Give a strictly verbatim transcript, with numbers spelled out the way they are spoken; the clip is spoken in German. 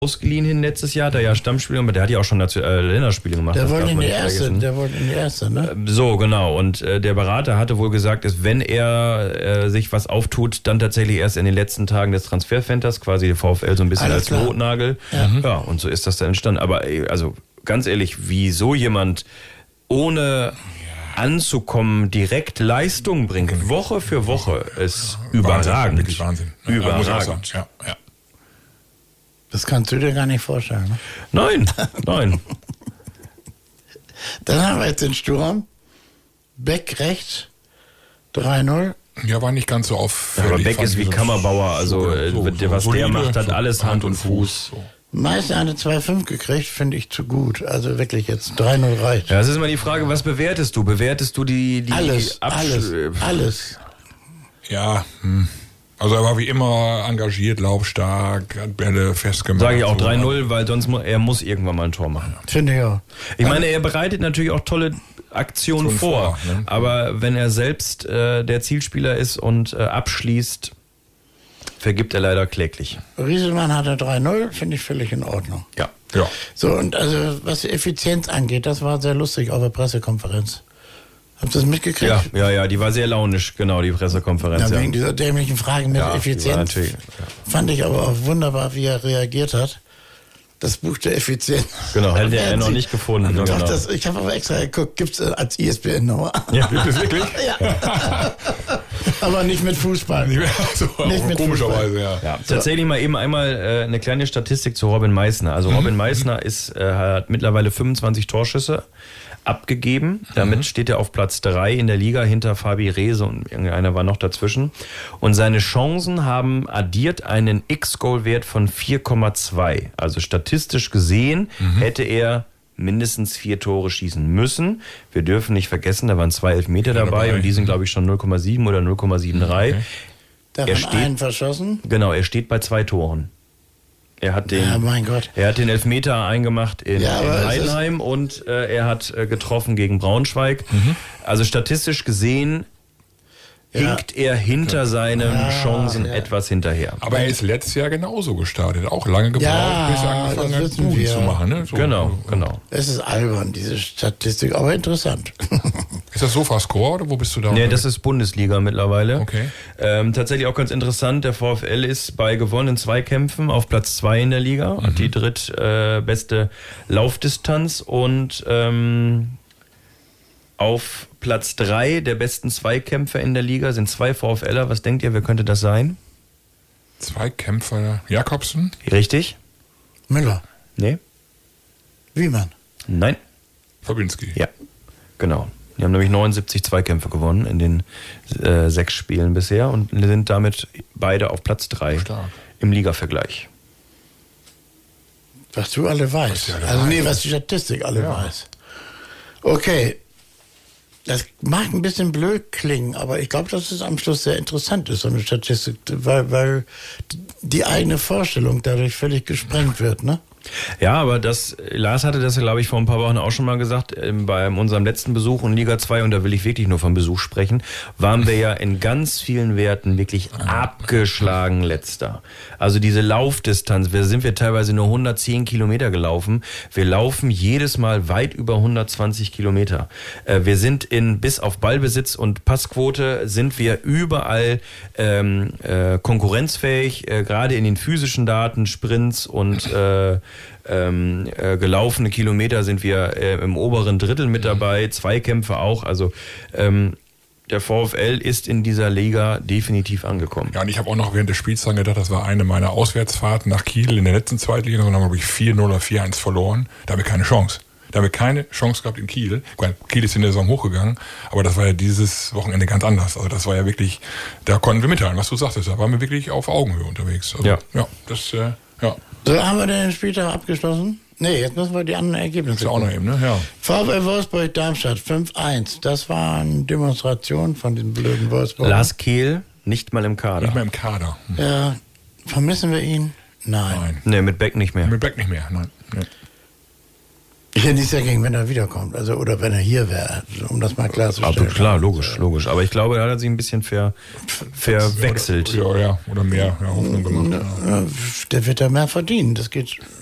ausgeliehen hin letztes Jahr, der ja Stammspieler, aber der hat ja auch schon Nation- äh, Länderspiele gemacht. Der wollte in die erste, der wollte in die erste, ne? So, genau. Und äh, der Berater hatte wohl gesagt, dass wenn er äh, sich was auftut, dann tatsächlich erst in den letzten Tagen des Transferfensters, quasi der VfL so ein bisschen Alles als klar. Notnagel. Ja. ja, und so ist das dann entstanden. Aber ey, also ganz ehrlich, wie so jemand ohne anzukommen direkt Leistung bringt, Woche für Woche, ist ja, überragend. Wahnsinn, wirklich Wahnsinn. Überragend. Muss ich auch sagen. Ja, ja. Das kannst du dir gar nicht vorstellen, ne? Nein, nein. Dann haben wir jetzt den Sturm. Beck rechts, drei null. Ja, war nicht ganz so Ja, auffällig. aber Beck ist wie Kammerbauer, also so, äh, so, was so der solide, macht, hat so alles Hand und Fuß. So. Meister eine zwei fünf gekriegt, finde ich zu gut. Also wirklich jetzt drei null reicht. Ja, das ist immer die Frage, was bewertest du? Bewertest du die, die Alles, Absch- alles, alles. Ja, hm. Also er war wie immer engagiert, laufstark, hat Bälle festgemacht. Sage ich auch so. drei null, weil sonst mu- er muss irgendwann mal ein Tor machen. Finde ich auch. Ich meine, er bereitet natürlich auch tolle Aktionen Aktionen vor, vor, ne? aber wenn er selbst äh, der Zielspieler ist und äh, abschließt, vergibt er leider kläglich. Rieselmann hatte drei null, finde ich völlig in Ordnung. Ja. Ja. So, und also was die Effizienz angeht, das war sehr lustig auf der Pressekonferenz. Habt ihr das mitgekriegt? Ja, ja, ja, die war sehr launisch, genau, die Pressekonferenz. Ja, Ja, wegen dieser dämlichen Frage mit Ja, die war Effizienz. natürlich- Fand ich aber auch wunderbar, wie er reagiert hat. Das Buch der Effizienz. Genau, hätte er Werden noch Sie- nicht gefunden. Doch, Genau. das, ich habe aber extra geguckt, gibt es als I S B N-Nummer. Ja. Gibt es wirklich? Ja. Aber nicht mit Fußball. so, Nicht mit komischerweise, ja. Ja, tatsächlich mal eben einmal äh, eine kleine Statistik zu Robin Meissner. Also Robin Meissner ist, äh, hat mittlerweile fünfundzwanzig Torschüsse abgegeben. Damit steht er auf Platz drei in der Liga hinter Fabi Rehse und irgendeiner war noch dazwischen. Und seine Chancen haben addiert einen X-Goal-Wert von vier Komma zwei. Also statistisch gesehen hätte er mindestens vier Tore schießen müssen. Wir dürfen nicht vergessen, da waren zwei Elfmeter dabei, dabei. und die sind, glaube ich, schon null Komma sieben oder null Komma drei. Okay. Davon Er steht- einen verschossen. Genau, er steht bei zwei Toren. Er hat den, Ja, mein Gott. er hat den Elfmeter eingemacht in, Ja, aber in es Heidenheim und äh, er hat äh, getroffen gegen Braunschweig. Also statistisch gesehen Ja. hinkt er hinter seinen Ja, Chancen ja. etwas hinterher. Aber er ist letztes Jahr genauso gestartet. Auch lange gebraucht, Ja, bis er angefangen das hat, wissen Buden wir. zu machen. Ne? So, Genau, so. genau. Es ist albern, diese Statistik, aber interessant. Ist das Sofascore oder wo bist du da? Nee, das ist Bundesliga mittlerweile. Okay. Ähm, tatsächlich auch ganz interessant, der VfL ist bei gewonnenen Zweikämpfen auf Platz zwei in der Liga, hat die drittbeste äh, beste Laufdistanz und ähm, auf Platz drei der besten Zweikämpfer in der Liga sind zwei VfLer. Was denkt ihr, wer könnte das sein? Zweikämpfer Jakobsen. Richtig? Müller, Nee? Wiemann. Nein? Fabinski. Ja, genau. Die haben nämlich neunundsiebzig Zweikämpfe gewonnen in den äh, sechs Spielen bisher und sind damit beide auf Platz drei Stark. im Ligavergleich. Was du alle weißt. Was die alle also nee, weiß. was die Statistik alle Ja. weiß. Okay. Das mag ein bisschen blöd klingen, aber ich glaube, dass es am Schluss sehr interessant ist, so eine Statistik, weil, weil die eigene Vorstellung dadurch völlig gesprengt wird, ne? Ja, aber das, Lars hatte das, glaube ich, vor ein paar Wochen auch schon mal gesagt, ähm, bei unserem letzten Besuch in Liga zwei, und da will ich wirklich nur vom Besuch sprechen, waren wir ja in ganz vielen Werten wirklich abgeschlagen letzter. Also diese Laufdistanz, wir sind wir teilweise nur hundertzehn Kilometer gelaufen. Wir laufen jedes Mal weit über hundertzwanzig Kilometer. Äh, wir sind in, bis auf Ballbesitz und Passquote, sind wir überall ähm, äh, konkurrenzfähig, äh, gerade in den physischen Daten, Sprints und äh, Ähm, äh, gelaufene Kilometer sind wir äh, im oberen Drittel mit dabei, Zweikämpfe auch. Also ähm, der VfL ist in dieser Liga definitiv angekommen. Ja, und ich habe auch noch während des Spiels dran gedacht, das war eine meiner Auswärtsfahrten nach Kiel in der letzten Zweitliga, und haben, glaube ich, vier null oder vier eins verloren. Da haben wir keine Chance. Da haben wir keine Chance gehabt in Kiel. Kiel ist in der Saison hochgegangen, aber das war ja dieses Wochenende ganz anders. Also das war ja wirklich, da konnten wir mitteilen, was du sagtest. Da waren wir wirklich auf Augenhöhe unterwegs. Also, Ja. Ja, das, äh, ja. So, haben wir den Spieltag abgeschlossen? Nee, jetzt müssen wir die anderen Ergebnisse Ist ja auch noch eben, ne? Ja. VfL Wolfsburg Darmstadt fünf eins. Das war eine Demonstration von den blöden Wolfsburg. Lars Kehl nicht mal im Kader. Nicht mehr im Kader. Hm. Ja, vermissen wir ihn? Nein. Nein. Nee, mit Beck nicht mehr. Mit Beck nicht mehr, nein. Nee. Ich hätte nichts dagegen, wenn er wiederkommt, also oder wenn er hier wäre, um das mal klarzustellen. Aber klar, logisch, logisch. Aber ich glaube, da hat er sich ein bisschen ver, verwechselt. Ja, ja, oder mehr ja, Hoffnung gemacht. Ja, der wird da mehr verdienen, das geht